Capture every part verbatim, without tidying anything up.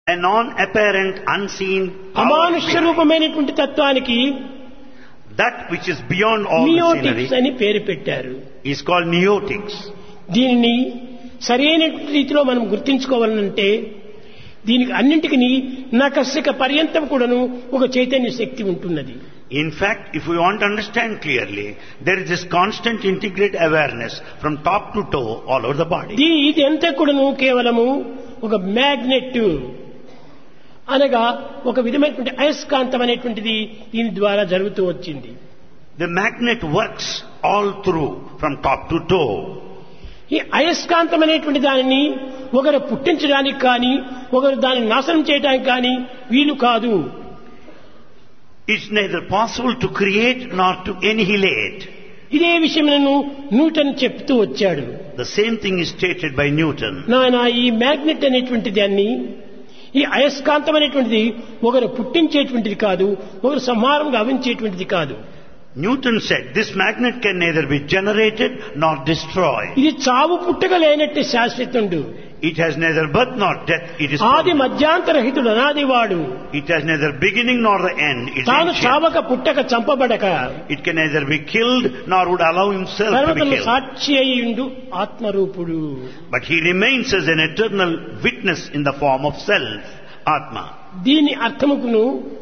a non-apparent, unseen power అమానుష్య behind. రూపమైనటువంటి తత్వానికి That which is beyond all the నియోటిక్స్ scenery అని పేరు పెట్టారు. is called neotics. దీనిని సరైన రీతిలో మనం గుర్తించుకోవాలంటే దీనికి అన్నింటికి నకసిక పర్యంతం కూడాను ఒక చైతన్య శక్తి ఉంటున్నది. In fact, if we want to understand clearly, there is this constant integrated awareness from top to toe all over the body. దీ ఇది అంతా కూడాను కేవలము ఒక మ్యాగ్నెట్ అనగా ఒక విధమైనటువంటి అయస్కాంతం అనేటువంటిది దీని ద్వారా జరుగుతూ వచ్చింది. The magnet works all through from top to toe. ఈ అయస్కాంతం అనేటువంటి దానిని ఒకరు పుట్టించడానికి కానీ ఒకరు దానిని నాశనం చేయడానికి కానీ వీలు కాదు. It's neither possible to create nor to annihilate. ఇదే విషయములను న్యూటన్ చెప్తూ వచ్చాడు. The same thing is stated by Newton. నాయన ఈ మ్యాగ్నెట్ అనేటువంటి దాన్ని ఈ అయస్కాంతం అనేటువంటిది ఒకరు పుట్టించేటువంటిది కాదు, ఒకరు సంహారం గావించేటువంటిది కాదు. Newton said this magnet can neither be generated nor destroyed. ఇది చావు పుట్టక లేనట్టు శాశ్వతుడు. It has neither birth nor death. It is ఆది permanent. మధ్యాంతరహితుడు అనాదివాడు. It has neither beginning nor the end. It's తాను ancient. చావక పుట్టక చంపబడక It can neither be killed nor would allow himself to be సర్వతను killed. సాక్షి అయ్యిండు ఆత్మరూపుడు. But he remains as an eternal witness in the form of self, Atma. దీని అర్థముకును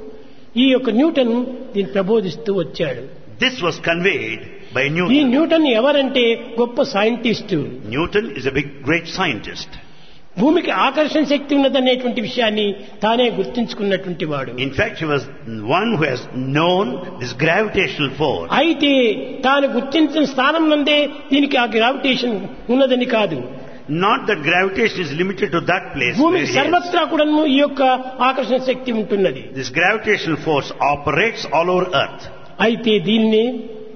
ఈ యొక్క Newton దీన్ని ప్రబోధిస్తూ వచ్చాడు. This was conveyed by ఈ Newton. Newton ఎవరంటే గొప్ప scientist. Newton is a big, great scientist. భూమికి ఆకర్షణ శక్తి ఉన్నదనేటువంటి విషయాన్ని తానే గుర్తించుకున్నటువంటి వాడు. In fact, he was one who has known this gravitational force. అయితే తాను గుర్తించిన స్థానం నందే దీనికి ఆ గ్రావిటేషన్ ఉన్నదని కాదు. Not that gravitation is limited to that place. where భూమికి he is. సర్వత్రా కూడా ఈ యొక్క ఆకర్షణ శక్తి ఉంటున్నది. This gravitational force operates all over Earth. అయితే దీన్ని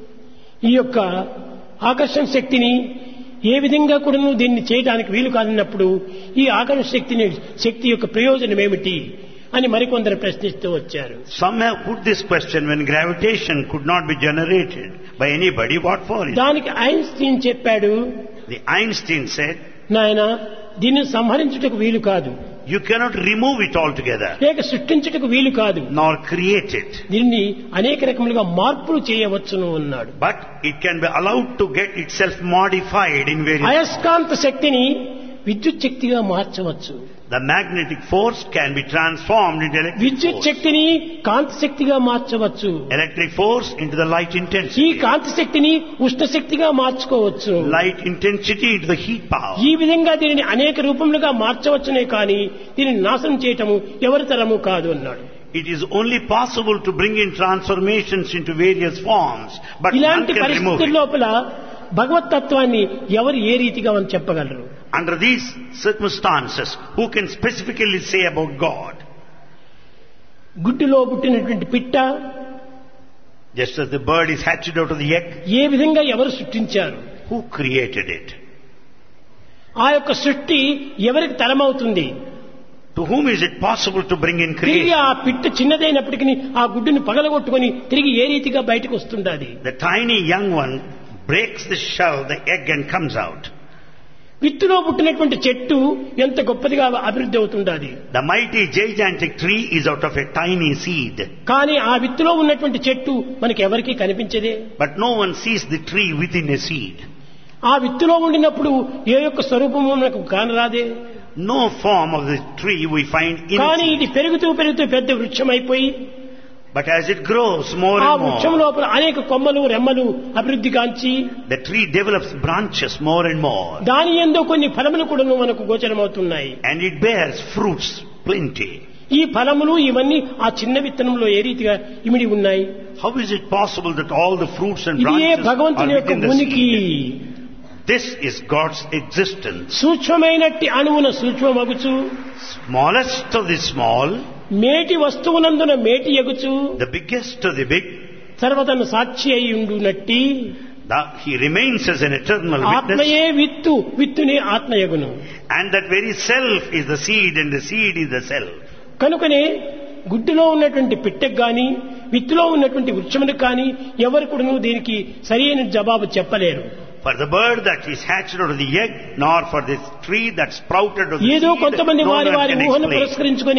ఈ యొక్క ఆకర్షణ శక్తిని ఏ విధంగా కూడా దీన్ని చేయడానికి వీలు కాదన్నప్పుడు ఈ ఆకర్షణ శక్తిని శక్తి యొక్క ప్రయోజనం ఏమిటి అని మరికొందరు ప్రశ్నిస్తూ వచ్చారు. Some have put this question: when gravitation could not be generated by anybody, what for it? దానికి ఐన్స్టీన్ చెప్పాడు, The Einstein said, నాయన దీన్ని సంహరించుటకు వీలు కాదు, you cannot remove it altogether, లేక సృష్టించుటకు వీలు కాదు, nor create it. దీన్ని అనేక రకములుగా మార్పులు చేయవచ్చును అన్నాడు. But it can be allowed to get itself modified in various. అయస్కాంత శక్తిని విద్యుత్ శక్తిగా మార్చవచ్చు. The magnetic force can be transformed into electric విద్యుత్ force. శక్తిని కాంతి శక్తిగా మార్చవచ్చు. Electric force into the light ఈ intensity. కాంతి శక్తిని ఉష్ణ శక్తిగా మార్చుకోవచ్చు. Light intensity into the heat power. ఈ విధంగా దీనిని అనేక రూపములుగా మార్చవచ్చునే కానీ దీనిని నాశనం చేయటము ఎవరి తరము కాదు అన్నాడు. It is only possible to bring in transformations into various forms, but none ఇలాంటి can remove పరిస్థితుల it. లోపల భగవతత్వాన్ని ఎవరు ఏ రీతిగా అని చెప్పగలరు? Under these circumstances, who can specifically say about God? గుడ్డులో పుట్టినటువంటి పిట్ట Just as the bird is hatched out of the egg, ఏ విధంగా ఎవరు సృష్టించారు? who created it? ఆ యొక్క సృష్టి ఎవరికి తరమవుతుంది? To whom is it possible to bring in తిరిగి creation? ఆ పిట్ట చిన్నదైనప్పటికీ ఆ గుడ్డుని పగలగొట్టుకొని తిరిగి ఏ రీతిగా బయటకు వస్తుండాలి? The tiny young one breaks the shell, the egg, and comes out. విత్తులో పుట్టినటువంటి చెట్టు ఎంత గొప్పదిగా అభివృద్ధి అవుతుండాలి. The mighty gigantic tree is out of a tiny seed. కానీ ఆ విత్తులో ఉన్నటువంటి చెట్టు మనకి ఎవరికీ కనిపించదే. But no one sees the tree within a seed. ఆ విత్తులో ఉండినప్పుడు ఏ యొక్క స్వరూపము మనకు కానరాదే. No form of the tree we find in కానీ it. ఇది పెరుగుతూ పెరుగుతూ పెద్ద వృక్షం అయిపోయి But as it grows more ఆ and వృక్షం more, లోపల అనేక కొమ్మలు రెమ్మలు అభివృద్ధి కాంచి the tree develops branches more and more. దాని యందు కొన్ని ఫలములు కూడా మనకు గోచరమవుతున్నాయి. And it bears fruits plenty. ఈ ఫలములు ఇవన్నీ ఆ చిన్న విత్తనంలో ఏ రీతిగా ఇమిడి ఉన్నాయి? How is it possible that all the fruits and ఇది ఏ branches are భగవంతుని యొక్క within the ఉనికి. seed? This is God's existence. సూక్ష్మమైనట్టి అణువున సూక్ష్మమగుచు Smallest of the small, మేటి వస్తువునందున మేటి ఎగుచు the biggest of the big, సర్వతను సాక్షి అయి ఉండునట్టి the, he remains as an eternal witness. ఆత్మయే విత్తు, విత్తునే ఆత్మయగును. And that very self is the seed, and the seed is the self. కనుకనే గుడ్డులో ఉన్నటువంటి పిట్టకు గాని విత్తులో ఉన్నటువంటి వృక్షములకు కానీ ఎవరు కూడా దీనికి సరైన జవాబు చెప్పలేరు. For the bird that is hatched out of the egg, nor for this tree that sprouted of the ఏదో seed, కొంతమంది no వారి one వారి can ఊహను explain. పురస్కరించుకొని